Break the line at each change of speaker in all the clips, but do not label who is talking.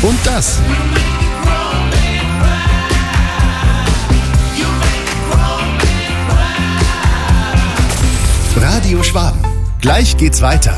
Und das. Radio Schwaben. Gleich geht's weiter.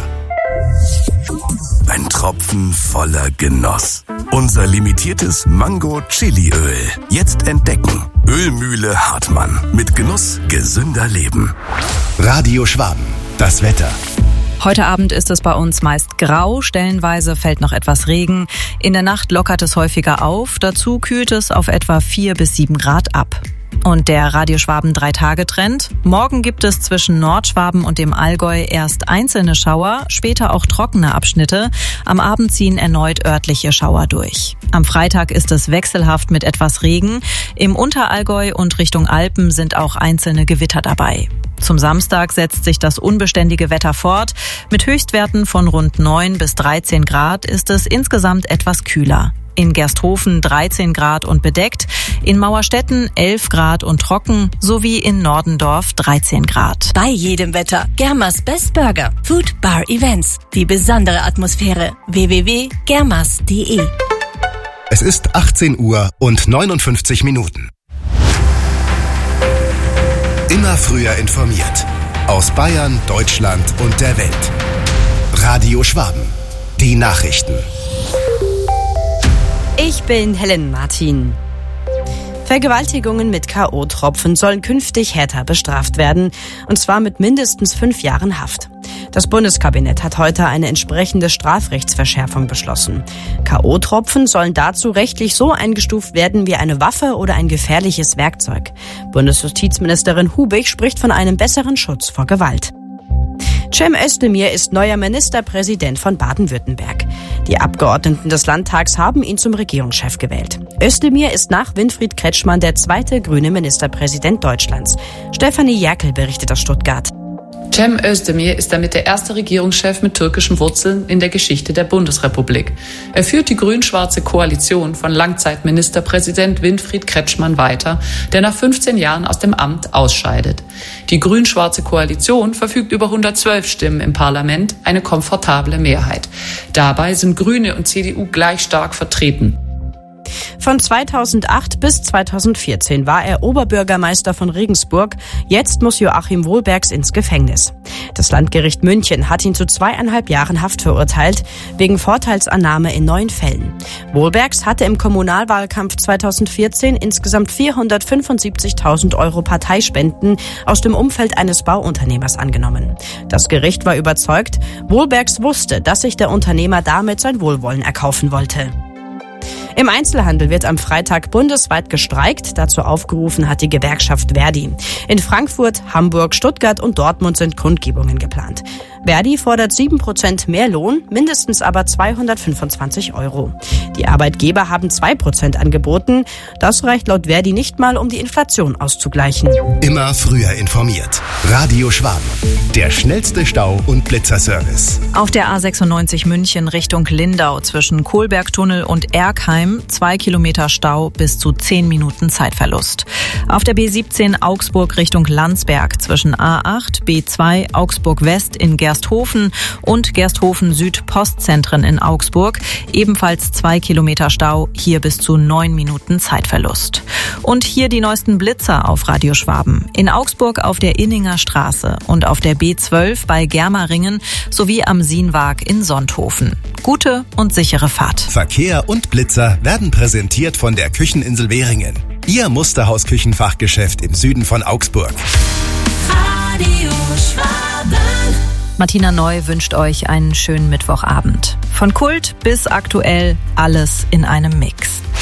Ein Tropfen voller Genuss. Unser limitiertes Mango-Chili-Öl. Jetzt entdecken. Ölmühle Hartmann. Mit Genuss gesünder Leben.
Radio Schwaben. Das Wetter.
Heute Abend ist es bei uns meist grau, stellenweise fällt noch etwas Regen. In der Nacht lockert es häufiger auf, dazu kühlt es auf etwa 4 bis 7 Grad ab. Und der Radio Schwaben 3-Tage-Trend. Morgen gibt es zwischen Nordschwaben und dem Allgäu erst einzelne Schauer, später auch trockene Abschnitte. Am Abend ziehen erneut örtliche Schauer durch. Am Freitag ist es wechselhaft mit etwas Regen. Im Unterallgäu und Richtung Alpen sind auch einzelne Gewitter dabei. Zum Samstag setzt sich das unbeständige Wetter fort. Mit Höchstwerten von rund 9 bis 13 Grad ist es insgesamt etwas kühler. In Gersthofen 13 Grad und bedeckt, in Mauerstetten 11 Grad und trocken, sowie in Nordendorf 13 Grad.
Bei jedem Wetter Germas Best Burger, Food Bar Events. Die besondere Atmosphäre. www.germas.de.
Es ist 18 Uhr und 59 Minuten. Immer früher informiert. Aus Bayern, Deutschland und der Welt. Radio Schwaben. Die Nachrichten.
Ich bin Helen Martin. Vergewaltigungen mit K.O.-Tropfen sollen künftig härter bestraft werden, und zwar mit mindestens 5 Jahren Haft. Das Bundeskabinett hat heute eine entsprechende Strafrechtsverschärfung beschlossen. K.O.-Tropfen sollen dazu rechtlich so eingestuft werden wie eine Waffe oder ein gefährliches Werkzeug. Bundesjustizministerin Hubig spricht von einem besseren Schutz vor Gewalt. Cem Özdemir ist neuer Ministerpräsident von Baden-Württemberg. Die Abgeordneten des Landtags haben ihn zum Regierungschef gewählt. Özdemir ist nach Winfried Kretschmann der 2. grüne Ministerpräsident Deutschlands. Stefanie Jerkel berichtet aus Stuttgart.
Cem Özdemir ist damit der erste Regierungschef mit türkischen Wurzeln in der Geschichte der Bundesrepublik. Er führt die grün-schwarze Koalition von Langzeitministerpräsident Winfried Kretschmann weiter, der nach 15 Jahren aus dem Amt ausscheidet. Die grün-schwarze Koalition verfügt über 112 Stimmen im Parlament, eine komfortable Mehrheit. Dabei sind Grüne und CDU gleich stark vertreten.
Von 2008 bis 2014 war er Oberbürgermeister von Regensburg. Jetzt muss Joachim Wohlbergs ins Gefängnis. Das Landgericht München hat ihn zu 2,5 Jahren Haft verurteilt, wegen Vorteilsannahme in 9 Fällen. Wohlbergs hatte im Kommunalwahlkampf 2014 insgesamt 475.000 Euro Parteispenden aus dem Umfeld eines Bauunternehmers angenommen. Das Gericht war überzeugt, Wohlbergs wusste, dass sich der Unternehmer damit sein Wohlwollen erkaufen wollte. Im Einzelhandel wird am Freitag bundesweit gestreikt. Dazu aufgerufen hat die Gewerkschaft Verdi. In Frankfurt, Hamburg, Stuttgart und Dortmund sind Kundgebungen geplant. Verdi fordert 7% mehr Lohn, mindestens aber 225 Euro. Die Arbeitgeber haben 2% angeboten. Das reicht laut Verdi nicht mal, um die Inflation auszugleichen.
Immer früher informiert. Radio Schwaben. Der schnellste Stau- und Blitzerservice.
Auf der A96 München Richtung Lindau zwischen Kohlbergtunnel und Erkheim 2 Kilometer Stau, bis zu 10 Minuten Zeitverlust. Auf der B17 Augsburg Richtung Landsberg zwischen A8, B2 Augsburg West in Gersthofen und Gersthofen Süd Postzentren in Augsburg ebenfalls 2 Kilometer Stau, hier bis zu 9 Minuten Zeitverlust. Und hier die neuesten Blitzer auf Radio Schwaben. In Augsburg auf der Inninger Straße und auf der B12 bei Germeringen sowie am Sienwag in Sonthofen. Gute und sichere Fahrt.
Verkehr und Blitzer werden präsentiert von der Kücheninsel Währingen. Ihr Musterhaus-Küchenfachgeschäft im Süden von Augsburg.
Radio Schwaben.
Martina Neu wünscht euch einen schönen Mittwochabend. Von Kult bis aktuell, alles in einem Mix.